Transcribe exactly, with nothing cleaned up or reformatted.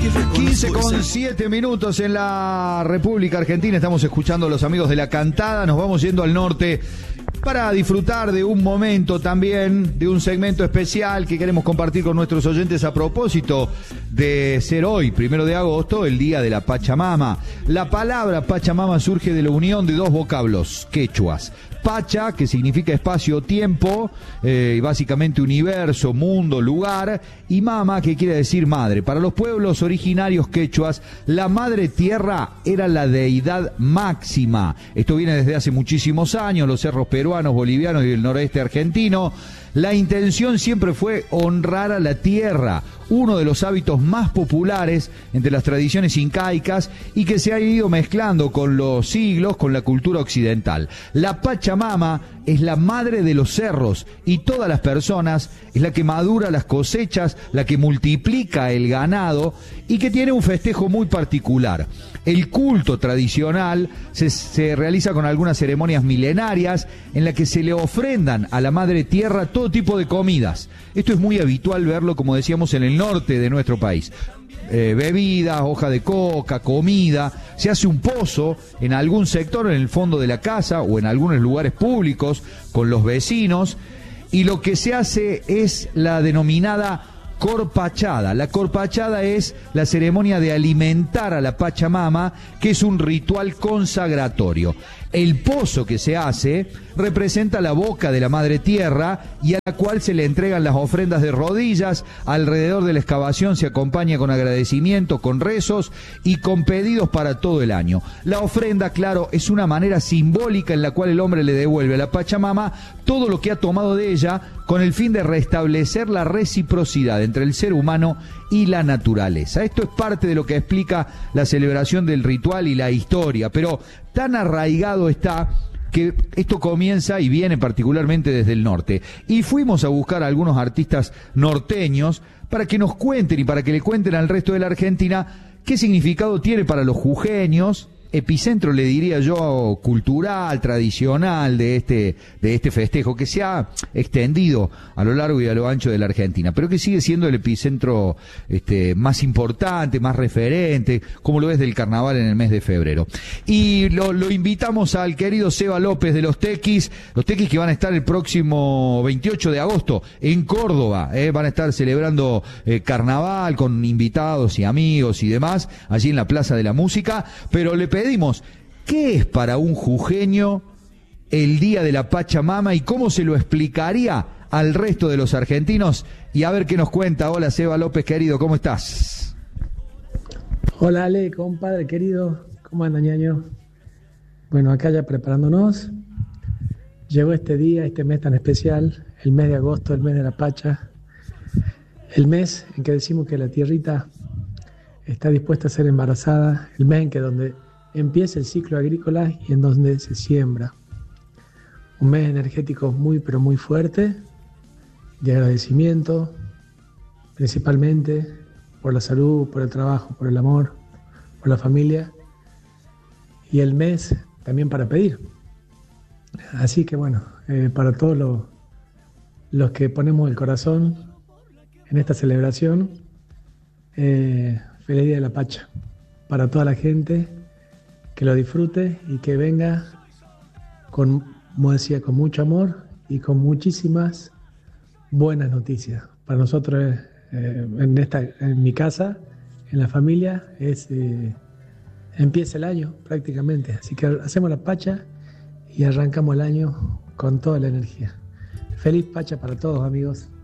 quince con siete minutos en la República Argentina. Estamos escuchando a los amigos de La Cantada. Nos vamos yendo al norte para disfrutar de un momento también, de un segmento especial que queremos compartir con nuestros oyentes a propósito de ser hoy, primero de agosto, el Día de la Pachamama. La palabra Pachamama surge de la unión de dos vocablos quechuas. Pacha, que significa espacio-tiempo, eh, básicamente universo, mundo, lugar, y mama, que quiere decir madre. Para los pueblos originarios quechuas, la madre tierra era la deidad máxima. Esto viene desde hace muchísimos años, los cerros peruanos, bolivianos y el noroeste argentino. La intención siempre fue honrar a la tierra, uno de los hábitos más populares entre las tradiciones incaicas y que se ha ido mezclando con los siglos con la cultura occidental. La Pachamama es la madre de los cerros y todas las personas, es la que madura las cosechas, la que multiplica el ganado y que tiene un festejo muy particular. El culto tradicional se, se realiza con algunas ceremonias milenarias en las que se le ofrendan a la madre tierra todo tipo de comidas. Esto es muy habitual verlo, como decíamos, en el norte de nuestro país. Eh, bebidas, hoja de coca, comida, se hace un pozo en algún sector, en el fondo de la casa o en algunos lugares públicos con los vecinos, y lo que se hace es la denominada corpachada. La corpachada es la ceremonia de alimentar a la Pachamama, que es un ritual consagratorio. El pozo que se hace representa la boca de la madre tierra y a la cual se le entregan las ofrendas de rodillas. Alrededor de la excavación se acompaña con agradecimiento, con rezos y con pedidos para todo el año. La ofrenda, claro, es una manera simbólica en la cual el hombre le devuelve a la Pachamama todo lo que ha tomado de ella, con el fin de restablecer la reciprocidad entre el ser humano y la naturaleza. Esto es parte de lo que explica la celebración del ritual y la historia, pero tan arraigado está que esto comienza y viene particularmente desde el norte. Y fuimos a buscar a algunos artistas norteños para que nos cuenten y para que le cuenten al resto de la Argentina qué significado tiene para los jujeños, epicentro, le diría yo, cultural, tradicional de este, de este festejo, que se ha extendido a lo largo y a lo ancho de la Argentina, pero que sigue siendo el epicentro este, más importante, más referente, como lo es del carnaval en el mes de febrero. Y lo, lo invitamos al querido Seba López de los Tequis, los Tequis que van a estar el próximo veintiocho de agosto en Córdoba, eh, van a estar celebrando eh, carnaval con invitados y amigos y demás, allí en la Plaza de la Música, pero le pedimos Pedimos, ¿qué es para un jujeño el Día de la Pachamama y cómo se lo explicaría al resto de los argentinos? Y a ver qué nos cuenta. Hola, Seba López, querido, ¿cómo estás? Hola, Ale, compadre querido, ¿cómo anda, ñaño? Bueno, acá ya preparándonos. Llegó este día, este mes tan especial, el mes de agosto, el mes de la Pacha, el mes en que decimos que la tierrita está dispuesta a ser embarazada, el mes en que donde empieza el ciclo agrícola y en donde se siembra. Un mes energético muy pero muy fuerte, de agradecimiento, principalmente por la salud, por el trabajo, por el amor, por la familia, y el mes también para pedir. Así que bueno, eh, para todos los, los que ponemos el corazón en esta celebración, eh, feliz Día de la Pacha, para toda la gente, que lo disfrute y que venga con, como decía, con mucho amor y con muchísimas buenas noticias. Para nosotros, eh, en, esta, en mi casa, en la familia, es eh, empieza el año prácticamente. Así que hacemos la Pacha y arrancamos el año con toda la energía. Feliz Pacha para todos, amigos.